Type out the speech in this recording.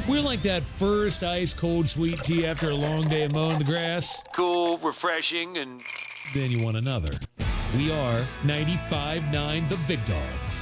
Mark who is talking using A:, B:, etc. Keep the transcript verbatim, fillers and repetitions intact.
A: We're like that first ice cold sweet tea after a long day of mowing the grass.
B: Cool, refreshing, and
A: Then you want another. We are ninety-five point nine The Big Dog.